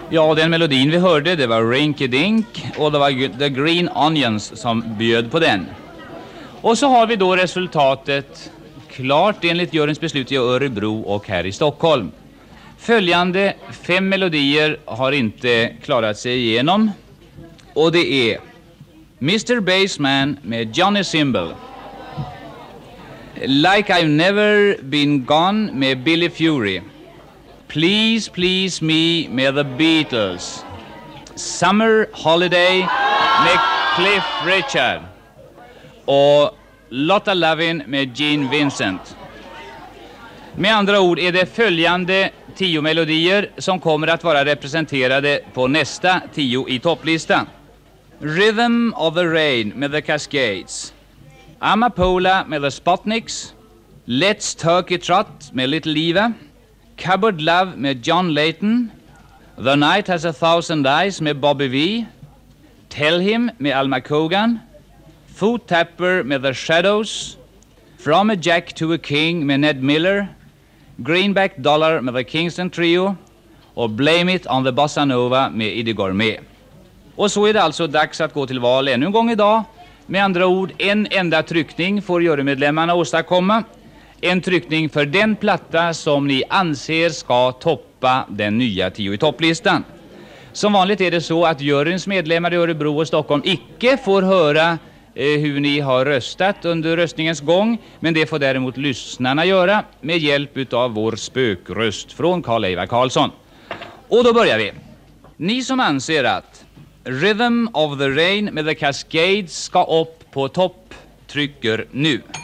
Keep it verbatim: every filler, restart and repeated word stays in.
Ja, den melodin vi hörde, det var Rinky Dink och det var The Green Onions som bjöd på den. Och så har vi då resultatet klart enligt juryns beslut i Örebro och här i Stockholm. Följande fem melodier har inte klarat sig igenom. Och det är mister Bassman med Johnny Cymbal, Like I've Never Been Gone med Billy Fury, Please Please Me med The Beatles, Summer Holiday med Cliff Richard och Lotta Lovin med Gene Vincent. Med andra ord är det följande tio melodier som kommer att vara representerade på nästa tio i topplistan. Rhythm of the Rain med The Cascades, Amapola med The Spotniks, Let's Turkey Trot med Little Eva, Cupboard Love med John Layton, The Night Has a Thousand Eyes med Bobby Vee, Tell Him med Alma Cogan, Foot Tapper med The Shadows, From a Jack to a King med Ned Miller, Greenback Dollar med The Kingston Trio och Blame It on the Bossa Nova med Eddie Gourmet. Och så är det alltså dags att gå till val ännu en gång idag. Med andra ord, en enda tryckning får jurymedlemmarna åstadkomma. En tryckning för den platta som ni anser ska toppa den nya tio i topplistan. Som vanligt är det så att juryns medlemmar i Örebro och Stockholm icke får höra eh, hur ni har röstat under röstningens gång. Men det får däremot lyssnarna göra med hjälp av vår spökröst från Karl-Eivar Karlsson. Och då börjar vi. Ni som anser att Rhythm of the Rain med The Cascades ska upp på topp trycker nu.